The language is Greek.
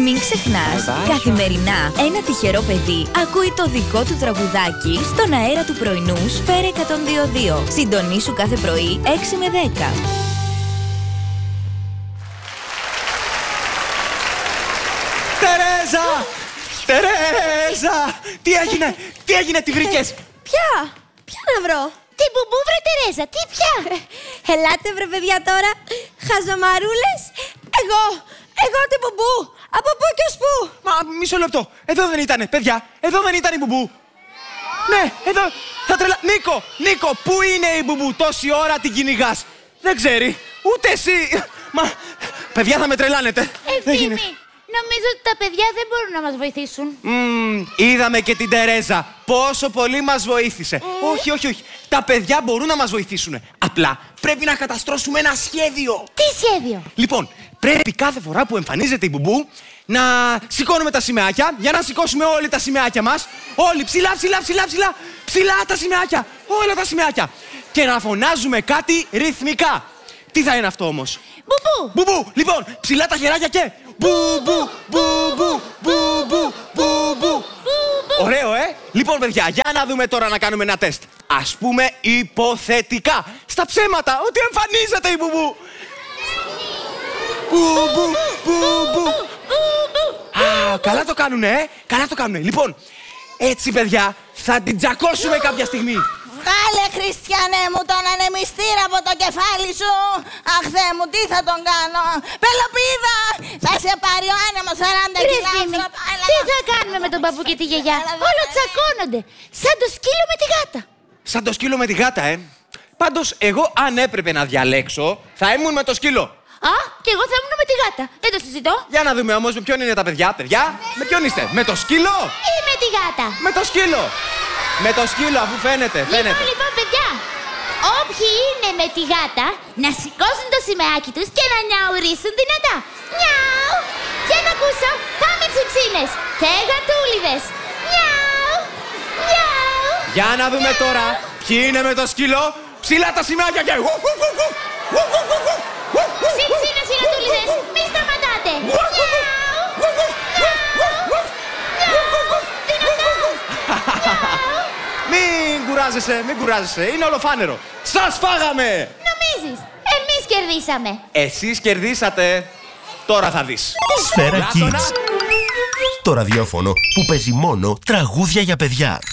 Μην ξεχνάς, καθημερινά ένα τυχερό παιδί ακούει το δικό του τραγουδάκι στον αέρα του πρωινού Σφαίρα 102.2. Συντονίσου κάθε πρωί 6 με 10. Τερέζα! Τερέζα! Τι έγινε, τη βρήκες? Ποια να βρω? Την Μπουμπού, βρε Τερέζα, τι πια? Ελάτε βρε παιδιά τώρα, χαζομαρούλες. Εγώ την Μπουμπού, από πού και ως πού? Μα μισό λεπτό, εδώ δεν ήτανε, παιδιά, εδώ δεν ήταν η Μπουμπού. Ναι, εδώ, θα τρελα... Νίκο, πού είναι η Μπουμπού? Τόση ώρα την κυνηγάς. Δεν ξέρει, ούτε εσύ. Μα, παιδιά θα με τρελάνετε. Ευθύμη, νομίζω ότι τα παιδιά δεν μπορούν να μας βοηθήσουν. Είδαμε και την Τερέζα. Πόσο πολύ μας βοήθησε. Όχι. Τα παιδιά μπορούν να μας βοηθήσουν. Απλά πρέπει να καταστρώσουμε ένα σχέδιο. Τι σχέδιο? Λοιπόν, πρέπει κάθε φορά που εμφανίζεται η Μπουμπού να σηκώνουμε τα σημαίακια για να σηκώσουμε όλοι τα σημαίακια μας. Όλοι ψηλά τα σημαίακια. Όλα τα σημαίακια. Και να φωνάζουμε κάτι ρυθμικά. Τι θα είναι αυτό όμως? Μπουμπού. Λοιπόν, ψηλά τα χεράκια και Μπουμπού. Ωραίο, Λοιπόν, παιδιά, για να δούμε τώρα να κάνουμε ένα τεστ. Ας πούμε υποθετικά, στα ψέματα, ότι εμφανίζεται η Μπουμπού. Μπουμπού. Α, καλά το κάνουνε, καλά το κάνουνε. Λοιπόν, έτσι, παιδιά, θα την τζακώσουμε κάποια στιγμή. Βγάλε, Χριστιανέ μου, τον ανεμιστήρα από το κεφάλι σου. Αχ, Θεέ μου, τι θα τον κάνω? Πελοπίδα, θα σε πάρει ο άνεμος 40 κιλά. Τι θα κάνουμε με τον παππού και τη γιαγιά? Όλο τσακώνονται, σαν το σκύλο με τη γάτα. Σαν το σκύλο με τη γάτα, Πάντως, εγώ αν έπρεπε να διαλέξω, θα ήμουν με το σκύλο. Α, και εγώ θα ήμουν με τη γάτα. Δεν το συζητώ. Για να δούμε όμως με ποιον είναι τα παιδιά. Με ποιον είστε? Με το σκύλο Ή με τη γάτα? Με το σκύλο. Με το σκύλο, αφού φαίνεται. Λοιπόν, παιδιά, όποιοι είναι με τη γάτα, να σηκώσουν το σημαίακι τους και να νιαουρίσουν δυνατά. Νιάου! Για να ακούσω, πάμε τσιψίνες και γατούλιδες. Νιάου! Νιάου! Για να δούμε τώρα ποιοι είναι με το σκύλο. Ψηλά τα σημαίακια και Τσιψίνες και γατούλιδες, μη σταματάτε. Μην κουράζεσαι, είναι ολοφάνερο. Σας φάγαμε! Νομίζεις, εμείς κερδίσαμε. Εσείς κερδίσατε. Τώρα θα δεις. Σφαίρα Kids. Το ραδιόφωνο που παίζει μόνο τραγούδια για παιδιά.